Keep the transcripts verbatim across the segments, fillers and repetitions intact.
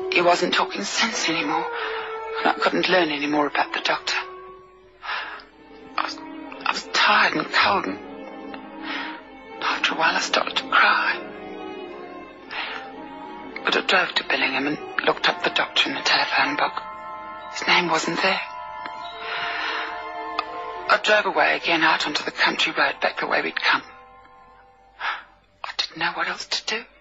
he wasn't talking sense anymore, and I couldn't learn any more about the doctor. I was, I was tired and cold, and after a while I started to cry. But I drove to Billingham and looked up the doctor in the telephone book. His name wasn't there. I drove away again out onto the country road back the way we'd come. I didn't know what else to do.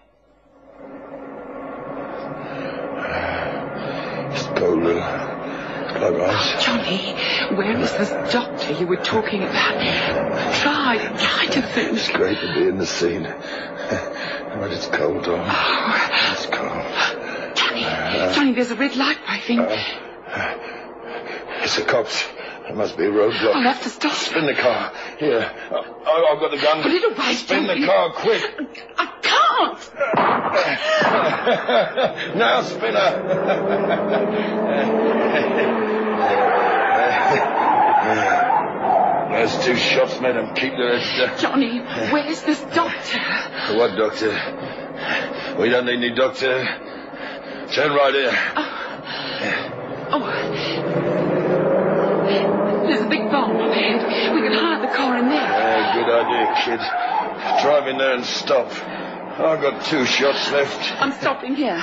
It's cold, little. Like ice. Johnny, where is this doctor you were talking about? Try, try to think. It's great to be in the scene. But it's cold, darling. Oh. It's cold. Johnny, uh, Johnny, there's a red light waving. Uh, uh, it's the cops. There must be a roadblock. I'll have to stop. Spin the car. Here. Oh, I've got the gun. Put it away, Spin Johnny. the car, quick. I can't. Now, Spinner. Those two shots made them keep their heads down. Johnny, where's this doctor? What doctor? We don't need any doctor. Turn right here. Oh. oh. There's a big farm up ahead. We can hide the car in there. Yeah, good idea, kid. Drive in there and stop. I've got two shots left. I'm stopping here.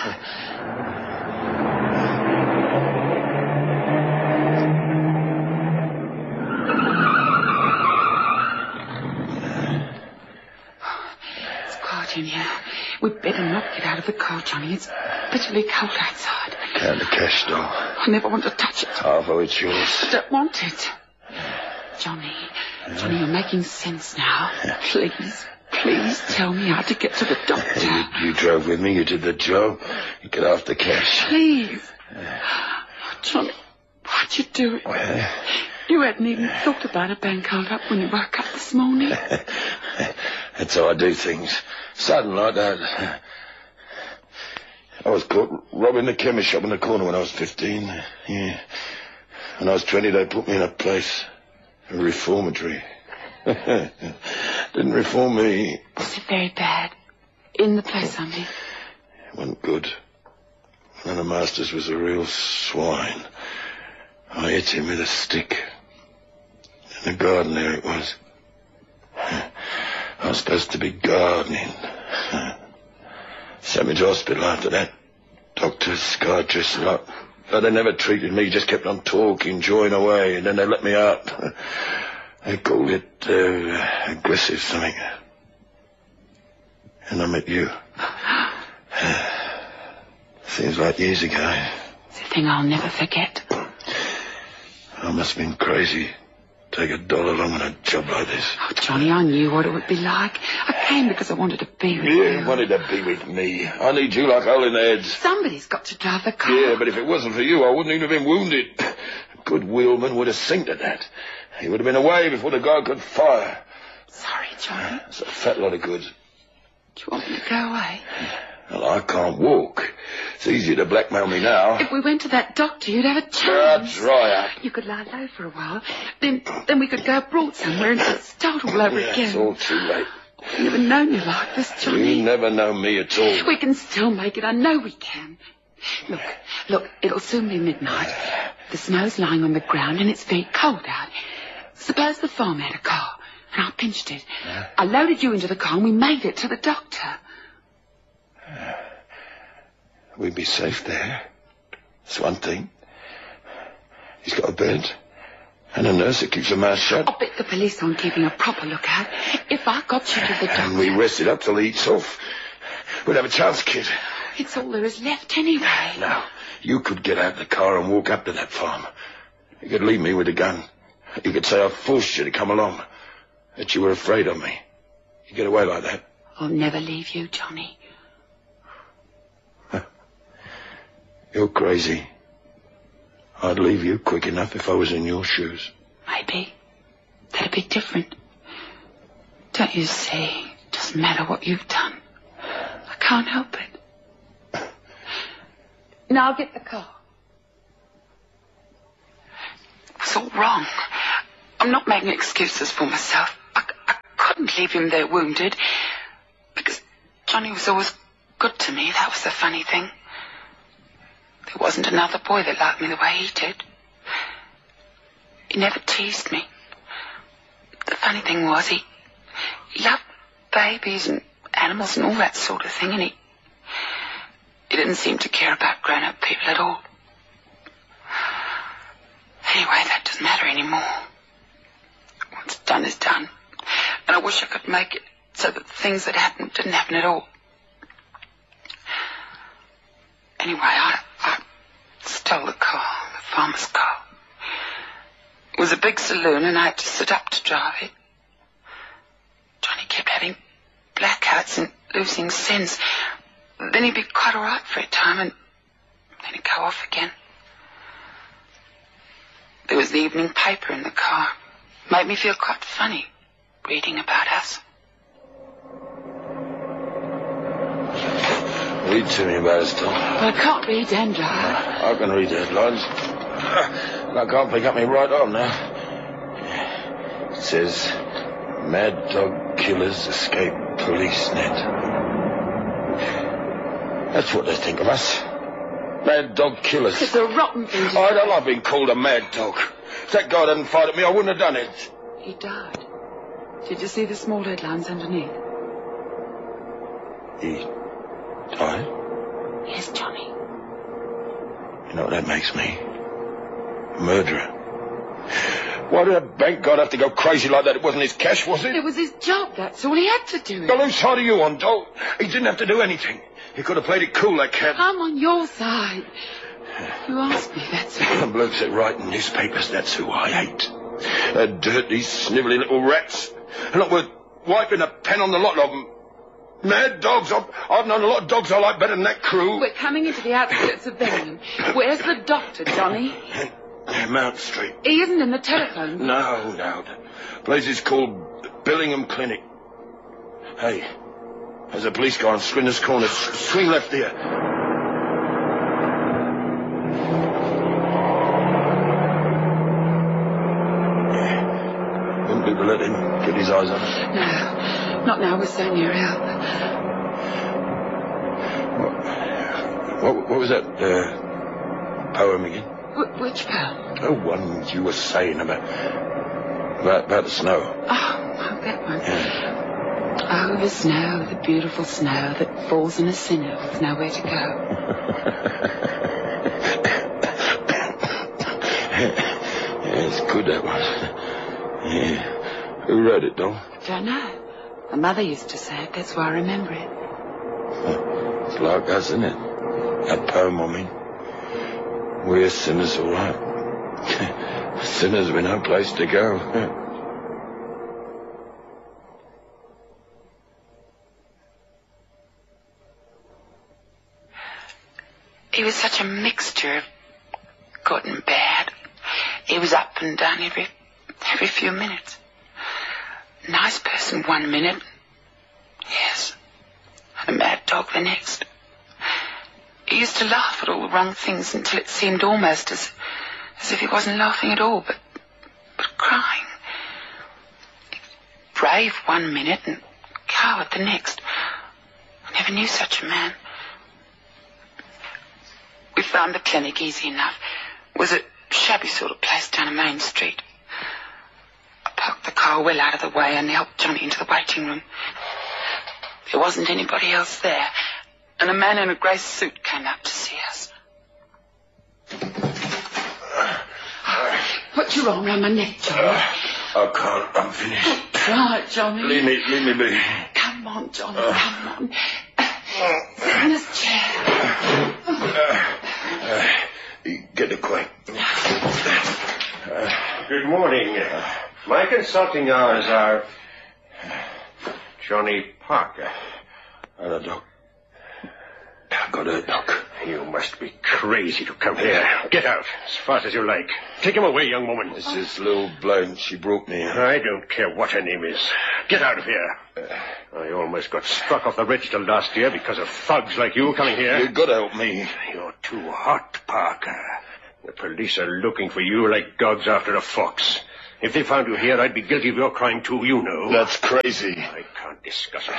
In here. We'd better not get out of the car, Johnny. It's bitterly cold outside. Count the cash, doll. I never want to touch it. Half it's yours. I don't want it. Johnny, Johnny, you're making sense now. Please, please tell me how to get to the doctor. You, you drove with me, you did the job. You get off the cash. Please. Johnny, why'd you do it? Well, you hadn't even thought about a bank hold up when you woke up this morning. That's how I do things. Sudden like that. I was caught robbing the chemist shop in the corner when I was fifteen. Yeah. When I was twenty, they put me in a place. A reformatory. Didn't reform me. Was it very bad? In the place, I mean? It wasn't good. One of the masters was a real swine. I hit him with a stick. In the garden there it was. I was supposed to be gardening. Sent me to hospital after that. Doctors, psychiatrists, and lot. But they never treated me, just kept on talking, jawing away, and then they let me out. They called it uh, aggressive something. And I met you. Seems like years ago. It's a thing I'll never forget. I must have been crazy. Take a dollar along on a job like this. Oh, Johnny, I knew what it would be like. I came because I wanted to be with you. you. You wanted to be with me. I need you like hole in the head. Somebody's got to drive the car. Yeah, but if it wasn't for you, I wouldn't even have been wounded. A good wheelman would have sinked at that. He would have been away before the guy could fire. Sorry, Johnny. It's a fat lot of good. Do you want me to go away? Well, I can't walk. It's easier to blackmail me now. If we went to that doctor, you'd have a chance. Uh, dry up. You could lie low for a while. Then then we could go abroad somewhere and start all over yeah, again. It's all too late. I've never known you like this, Johnny. You never know me at all. We can still make it. I know we can. Look, look, it'll soon be midnight. The snow's lying on the ground and it's very cold out. Suppose the farm had a car and I pinched it. Yeah. I loaded you into the car and we made it to the doctor. We'd be safe there. That's one thing. He's got a bed and a nurse that keeps her mouth shut. I'll bet the police aren't keeping a proper lookout. If I got you to the doctor... And we rested up till he eats off. We'd have a chance, kid. It's all there is left anyway. Now, you could get out of the car and walk up to that farm. You could leave me with a gun. You could say I forced you to come along. That you were afraid of me. You get away like that. I'll never leave you, Johnny. You're crazy. I'd leave you quick enough if I was in your shoes. Maybe. That'd be different. Don't you see? It doesn't matter what you've done. I can't help it. Now I'll get the car. It was all wrong. I'm not making excuses for myself. I, I couldn't leave him there wounded. Because Johnny was always good to me. That was the funny thing. There wasn't another boy that liked me the way he did. He never teased me. The funny thing was, he, he loved babies and animals and all that sort of thing, and he, he didn't seem to care about grown-up people at all. Anyway, that doesn't matter anymore. What's done is done. And I wish I could make it so that the things that happened didn't happen at all. Anyway, I, I stole the car, the farmer's car. It was a big saloon and I had to sit up to drive it. Johnny kept having blackouts and losing sense. Then he'd be quite all right for a time and then he'd go off again. There was the evening paper in the car. Made me feel quite funny reading about us. Read to me about us, Tom. Well, I can't read and drive. I can read the headlines. And I can't pick up my right arm now. It says, Mad Dog Killers Escape Police Net. That's what they think of us. Mad Dog Killers. It's a rotten thing to do. I don't like being called a mad dog. If that guy hadn't fired at me, I wouldn't have done it. He died. Did you see the small headlines underneath? He died? Yes, Johnny. You know what that makes me? A murderer. Why did a bank guard have to go crazy like that? It wasn't his cash, was it? It was his job. That's all he had to do. Well, whose side are you on, Dol? He didn't have to do anything. He could have played it cool, that cat. I'm on your side. You asked me, that's all. The blokes that write in newspapers, that's who I hate. They're dirty, snivelly little rats. They're not worth wiping a pen on the lot of them. Mad dogs. I've, I've known a lot of dogs I like better than that crew. We're coming into the outskirts of Birmingham. Where's the doctor, Johnny? Mount Street. He isn't in the telephone. No, no. The place is called Billingham Clinic. Hey, there's a police car on Swinner's Corner. Swing left here. Yeah. Wouldn't do to let him get his eyes on us. No, not now. We're so near help. What, what, what was that uh, poem again? Wh- which poem? The one you were saying about, about, about the snow. Oh, oh, that one. Yeah. Oh, the snow, the beautiful snow that falls on a sinner with nowhere to go. Yeah, it's good, that one. Yeah. Who wrote it, Dol? Don't know. My mother used to say it. That's why I remember it. It's like us, isn't it? That poem, I mean. We're sinners, all right. Sinners with no place to go. He was such a mixture of good and bad. He was up and down every every few minutes. Nice person one minute. Yes. And a mad dog the next. He used to laugh at all the wrong things until it seemed almost as as if he wasn't laughing at all, but but crying. Brave one minute and coward the next. I never knew such a man. We found the clinic easy enough. It was a shabby sort of place down a main street. I parked the car well out of the way and helped Johnny into the waiting room. There wasn't anybody else there, and a man in a grey suit came up to see us. What's you wrong round my neck, Johnny? Uh, I can't. I'm finished. Try it, Johnny. Leave me, leave me be. Come on, Johnny, uh, come on. Sit in this chair. Uh, uh, get it quick. Uh, good morning. My consulting hours are Johnny Parker. Hello, Doc. I got hurt, Doc. You must be crazy to come here. Get out as fast as you like. Take him away, young woman. It's this little blonde. She brought me in. I don't care what her name is. Get out of here. Uh, I almost got struck off the register last year because of thugs like you coming here. You've got to help me. You're too hot, Parker. The police are looking for you like dogs after a fox. If they found you here, I'd be guilty of your crime too, you know. That's crazy. I can't discuss it.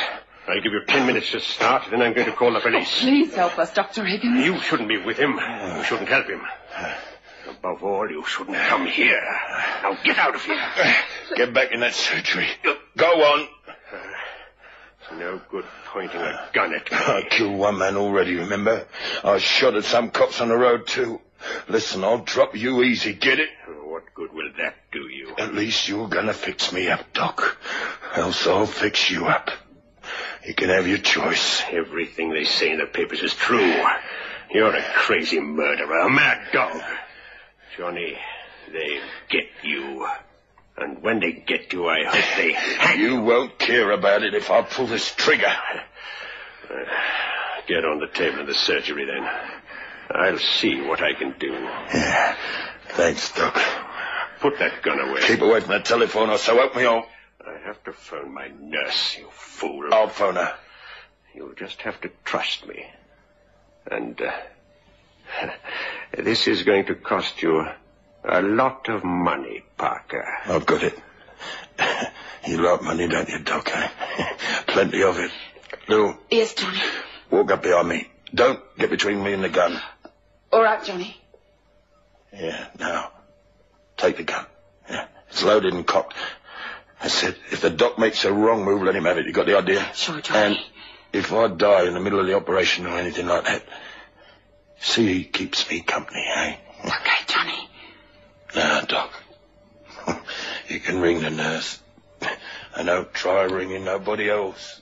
I'll give you ten minutes to start, then I'm going to call the police. Oh, please help us, Doctor Higgins. You shouldn't be with him. You shouldn't help him. Above all, you shouldn't come here. Now get out of here. Get back in that surgery. Go on. It's no good pointing a gun at me. I killed one man already, remember? I shot at some cops on the road, too. Listen, I'll drop you easy, get it? What good will that do you? At least you're gonna fix me up, Doc. Else I'll fix you up. You can have your choice. Everything they say in the papers is true. You're a crazy murderer, a mad dog. Johnny, they'll get you. And when they get you, I hope they hang you. You won't care about it if I pull this trigger. Uh, get on the table in the surgery, then. I'll see what I can do. Yeah. Thanks, Doc. Put that gun away. Keep away from the telephone or so help me on. I have to phone my nurse, you fool. I'll phone her. You'll just have to trust me. And, uh, this is going to cost you a lot of money, Parker. I've got it. You like money, don't you, Doc? Eh? Plenty of it. Lou. Yes, Johnny. Walk up behind me. Don't get between me and the gun. All right, Johnny. Yeah, now. Take the gun. Yeah, it's loaded and cocked. I said, if the doc makes a wrong move, let him have it. You got the idea? Sure, Johnny. And if I die in the middle of the operation or anything like that, see, he keeps me company, eh? Okay, Johnny. Now, Doc, you can ring the nurse. And don't try ringing nobody else.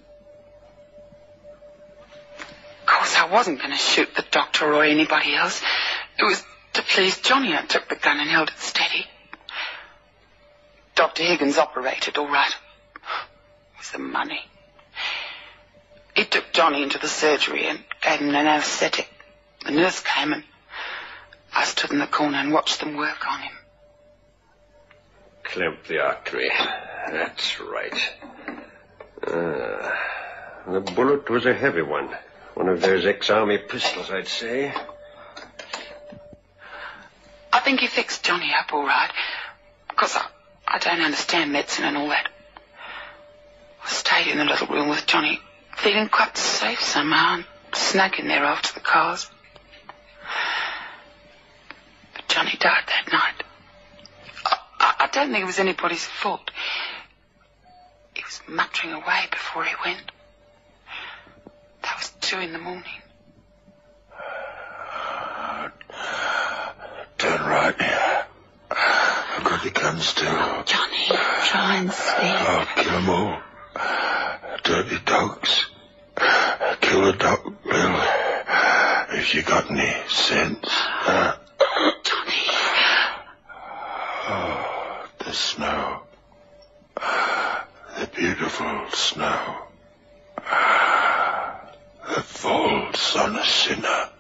Of course, I wasn't going to shoot the doctor or anybody else. It was to please Johnny I took the gun and held it steady. Doctor Higgins operated all right. It was the money. He took Johnny into the surgery and gave him an anesthetic. The nurse came and I stood in the corner and watched them work on him. Clamp the artery. That's right. Uh, the bullet was a heavy one. One of those ex-army pistols, I'd say. I think he fixed Johnny up all right. Because I, I don't understand medicine and all that. I stayed in the little room with Johnny, feeling quite safe somehow, and snug in there after the cars. But Johnny died that night. I, I, I don't think it was anybody's fault. He was muttering away before he went. That was two in the morning. Turn right. I've got the guns too. Johnny, try and sleep. I'll kill them all. Dirty dogs. Kill a dog, Bill. If you got any sense. Uh, Johnny. Oh, the snow. The beautiful snow. That falls on a sinner.